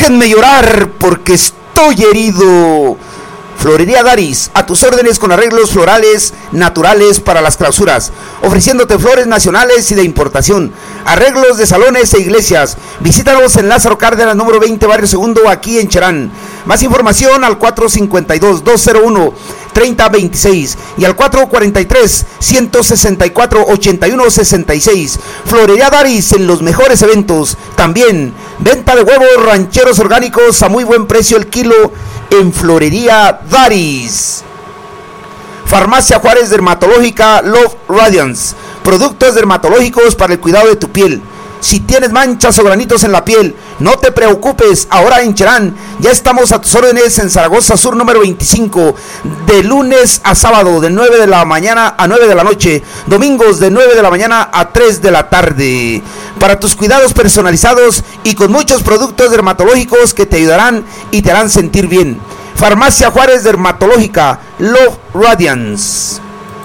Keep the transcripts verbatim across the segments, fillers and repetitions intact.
Déjenme llorar porque estoy herido. Florería Daris, a tus órdenes con arreglos florales naturales para las clausuras, ofreciéndote flores nacionales y de importación, arreglos de salones e iglesias. Visítanos en Lázaro Cárdenas, número veinte, Barrio Segundo, aquí en Cherán. Más información al cuatro cinco dos, dos cero uno, tres cero dos seis y al cuatro cuatro tres, uno seis cuatro, ocho uno seis seis. Florería Daris en los mejores eventos. También venta de huevos rancheros orgánicos a muy buen precio el kilo en Florería Daris. Farmacia Juárez Dermatológica Love Radiance, productos dermatológicos para el cuidado de tu piel. Si tienes manchas o granitos en la piel, no te preocupes, ahora en Cherán ya estamos a tus órdenes en Zaragoza Sur número veinticinco, de lunes a sábado de nueve de la mañana a nueve de la noche, domingos de nueve de la mañana a tres de la tarde. Para tus cuidados personalizados y con muchos productos dermatológicos que te ayudarán y te harán sentir bien. Farmacia Juárez Dermatológica Love Radiance.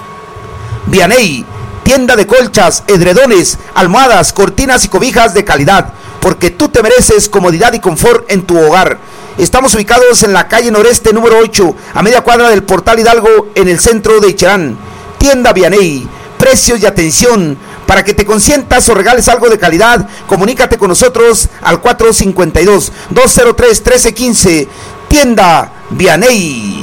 Vianey, tienda de colchas, edredones, almohadas, cortinas y cobijas de calidad, porque tú te mereces comodidad y confort en tu hogar. Estamos ubicados en la calle Noreste número ocho, a media cuadra del Portal Hidalgo, en el centro de Cherán. Tienda Vianey, precios y atención. Para que te consientas o regales algo de calidad, comunícate con nosotros al cuatro cinco dos, dos cero tres, uno tres uno cinco. Tienda Vianey.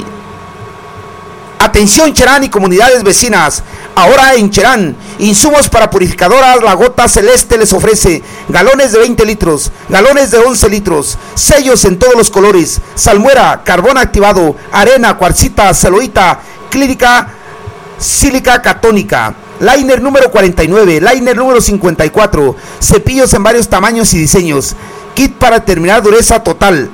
Atención Cherán y comunidades vecinas. Ahora en Cherán, insumos para purificadoras, la Gota Celeste les ofrece galones de veinte litros, galones de once litros, sellos en todos los colores, salmuera, carbón activado, arena, cuarcita, celuloita, clínica, sílica catónica, liner número cuarenta y nueve, liner número cincuenta y cuatro, cepillos en varios tamaños y diseños, kit para terminar dureza total,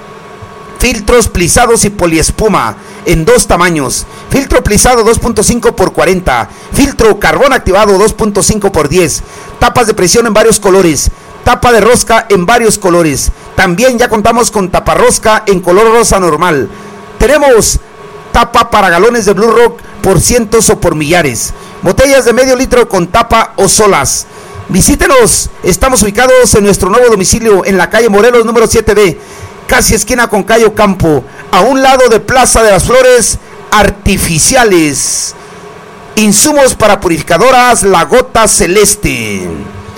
filtros plisados y poliespuma en dos tamaños, filtro plisado dos punto cinco por cuarenta, filtro carbón activado dos punto cinco por diez, tapas de presión en varios colores, tapa de rosca en varios colores. También ya contamos con taparrosca en color rosa normal. Tenemos tapa para galones de Blue Rock por cientos o por millares, botellas de medio litro con tapa o solas. Visítenos, estamos ubicados en nuestro nuevo domicilio en la calle Morelos número siete B, casi esquina con Cayo Campo, a un lado de Plaza de las Flores Artificiales. Insumos para purificadoras, la Gota Celeste.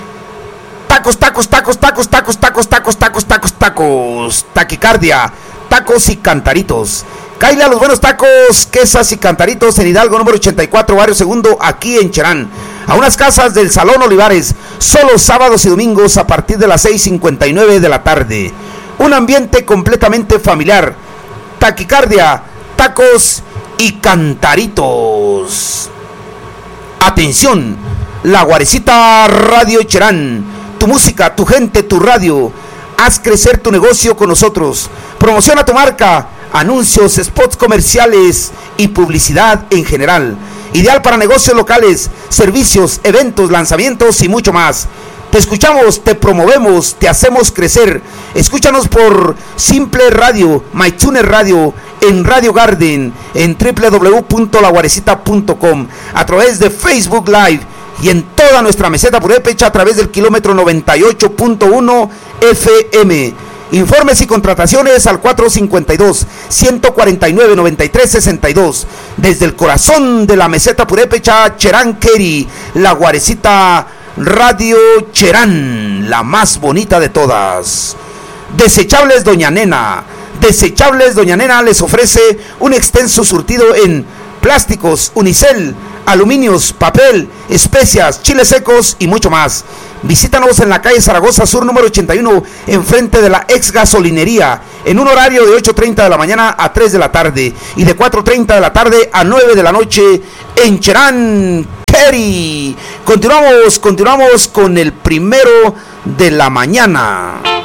Tacos, tacos, tacos, tacos, tacos, tacos, tacos, tacos, tacos, tacos, taquicardia, tacos y cantaritos. Cáile a los buenos tacos, quesas y cantaritos en Hidalgo número ochenta y cuatro, Barrio Segundo, aquí en Cherán. A unas casas del Salón Olivares, solo sábados y domingos a partir de las seis cincuenta y nueve de la tarde. Un ambiente completamente familiar. Taquicardia, tacos y cantaritos. Atención, La Guarecita Radio Cherán. Tu música, tu gente, tu radio. Haz crecer tu negocio con nosotros. Promociona tu marca, anuncios, spots comerciales y publicidad en general. Ideal para negocios locales, servicios, eventos, lanzamientos y mucho más. Te escuchamos, te promovemos, te hacemos crecer. Escúchanos por Simple Radio, MyTuner Radio, en Radio Garden, en doble u doble u doble u punto la guarecita punto com, a través de Facebook Live y en toda nuestra meseta purépecha a través del kilómetro noventa y ocho punto uno F M. Informes y contrataciones al cuatro cinco dos, uno cuatro nueve, nueve tres seis dos. Desde el corazón de la meseta purépecha, Cherán Keri, La Guarecita Radio Cherán, la más bonita de todas. Desechables Doña Nena. Desechables Doña Nena les ofrece un extenso surtido en plásticos, unicel, aluminios, papel, especias, chiles secos y mucho más. Visítanos en la calle Zaragoza Sur número ochenta y uno, enfrente de la ex gasolinería, en un horario de ocho treinta de la mañana a tres de la tarde y de cuatro treinta de la tarde a nueve de la noche en Cherán Keri. Continuamos, continuamos con el primero de la mañana.